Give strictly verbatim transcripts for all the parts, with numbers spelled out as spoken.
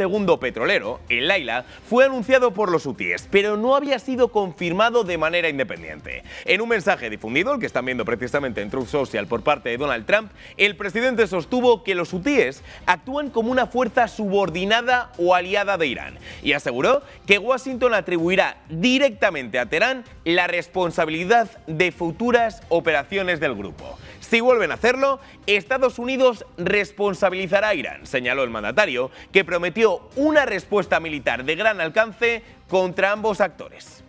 segundo petrolero, el Laila, fue anunciado por los hutíes, pero no había sido confirmado de manera independiente. En un mensaje difundido, el que están viendo precisamente en Truth Social por parte de Donald Trump, el presidente sostuvo que los hutíes actúan como una fuerza subordinada o aliada de Irán y aseguró que Washington atribuirá directamente a Teherán la responsabilidad de futuras operaciones del grupo. Si vuelven a hacerlo, Estados Unidos responsabilizará a Irán, señaló el mandatario, que prometió una respuesta militar de gran alcance contra ambos actores.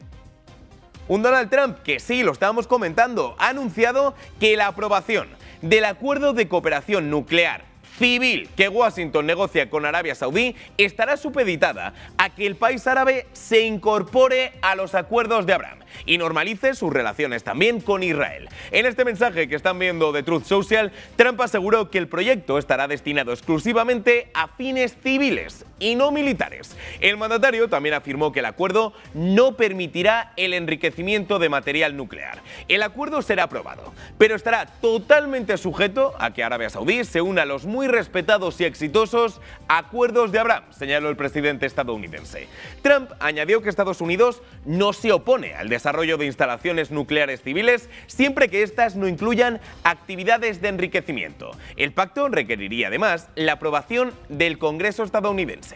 Un Donald Trump que, sí, lo estábamos comentando, ha anunciado que la aprobación del acuerdo de cooperación nuclear civil que Washington negocia con Arabia Saudí estará supeditada a que el país árabe se incorpore a los acuerdos de Abraham y normalice sus relaciones también con Israel. En este mensaje que están viendo de Truth Social, Trump aseguró que el proyecto estará destinado exclusivamente a fines civiles y no militares. El mandatario también afirmó que el acuerdo no permitirá el enriquecimiento de material nuclear. El acuerdo será aprobado, pero estará totalmente sujeto a que Arabia Saudí se una a los muy respetados y exitosos acuerdos de Abraham, señaló el presidente estadounidense. Trump añadió que Estados Unidos no se opone al desarrollo de instalaciones nucleares civiles siempre que éstas no incluyan actividades de enriquecimiento. El pacto requeriría además la aprobación del Congreso estadounidense.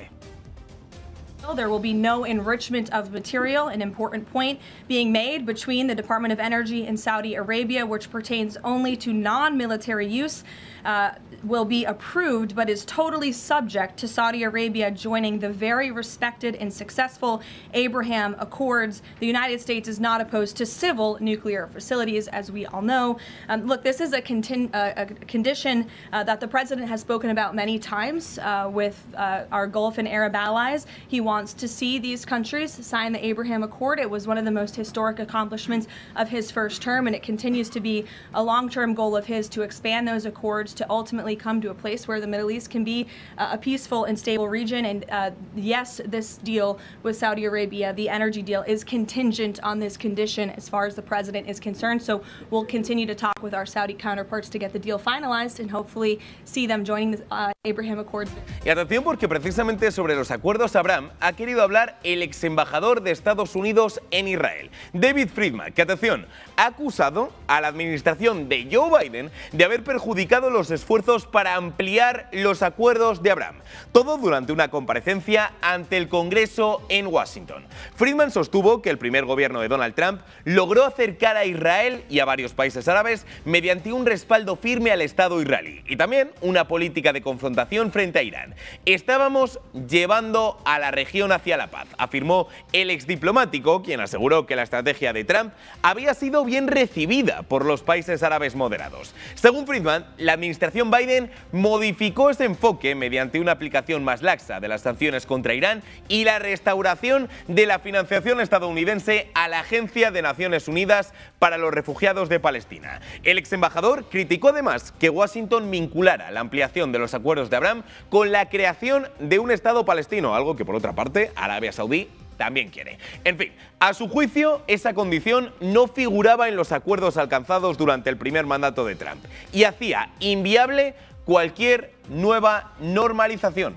There will be no enrichment of material, an important point being made between the Department of Energy in Saudi Arabia, which pertains only to non-military use, uh, will be approved, but is totally subject to Saudi Arabia joining the very respected and successful Abraham Accords. The United States is not opposed to civil nuclear facilities, as we all know. Um, look, this is a, contin uh, a condition uh, that the president has spoken about many times uh, with uh, our Gulf and Arab allies. He wants wants to see these countries sign the Abraham Accord. It was one of the most historic accomplishments of his first term, and it continues to be a long-term goal of his to expand those accords to ultimately come to a place where the Middle East can be uh, a peaceful and stable region. And uh, yes, this deal with Saudi Arabia, the energy deal, is contingent on this condition as far as the president is concerned. So we'll continue to talk with our Saudi counterparts to get the deal finalized and hopefully see them joining the uh, Abraham Accords. Y atención, porque precisamente sobre los acuerdos Abraham ha querido hablar el ex embajador de Estados Unidos en Israel, David Friedman, que, atención, ha acusado a la administración de Joe Biden de haber perjudicado los esfuerzos para ampliar los acuerdos de Abraham. Todo durante una comparecencia ante el Congreso en Washington. Friedman sostuvo que el primer gobierno de Donald Trump logró acercar a Israel y a varios países árabes mediante un respaldo firme al Estado israelí y también una política de confrontación frente a Irán. Estábamos llevando a la región hacia la paz, afirmó el exdiplomático, quien aseguró que la estrategia de Trump había sido bien recibida por los países árabes moderados. Según Friedman, la administración Biden modificó ese enfoque mediante una aplicación más laxa de las sanciones contra Irán y la restauración de la financiación estadounidense a la Agencia de Naciones Unidas para los Refugiados de Palestina. El ex embajador criticó además que Washington vinculara la ampliación de los acuerdos de Abraham con la creación de un Estado palestino, algo que por otra parte Arabia Saudí también quiere. En fin, a su juicio, esa condición no figuraba en los acuerdos alcanzados durante el primer mandato de Trump y hacía inviable cualquier nueva normalización.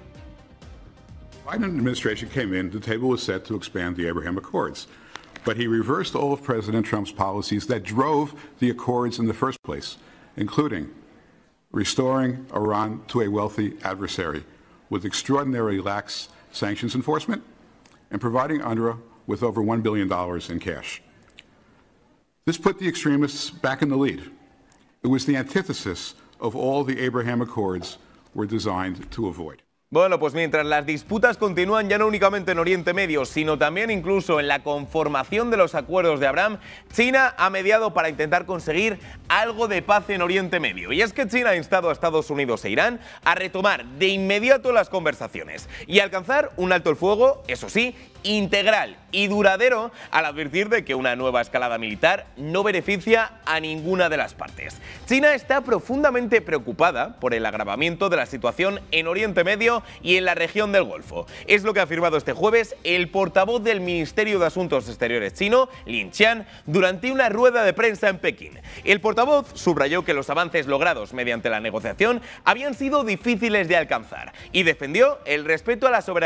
The Biden administration came in, the table was set to expand the Abraham Accords, but he reversed all of President Trump's policies that drove the accords in the first place, including restoring Iran to a wealthy adversary with extraordinarily lax sanctions enforcement, and providing UNRWA with over one billion dollars in cash. This put the extremists back in the lead. It was the antithesis of all the Abraham Accords were designed to avoid. Bueno, pues mientras las disputas continúan ya no únicamente en Oriente Medio, sino también incluso en la conformación de los acuerdos de Abraham, China ha mediado para intentar conseguir algo de paz en Oriente Medio. Y es que China ha instado a Estados Unidos e Irán a retomar de inmediato las conversaciones y alcanzar un alto el fuego, eso sí, integral y duradero, al advertir de que una nueva escalada militar no beneficia a ninguna de las partes. China está profundamente preocupada por el agravamiento de la situación en Oriente Medio y en la región del Golfo. Es lo que ha afirmado este jueves el portavoz del Ministerio de Asuntos Exteriores chino, Lin Qian, durante una rueda de prensa en Pekín. El portavoz subrayó que los avances logrados mediante la negociación habían sido difíciles de alcanzar y defendió el respeto a la soberanía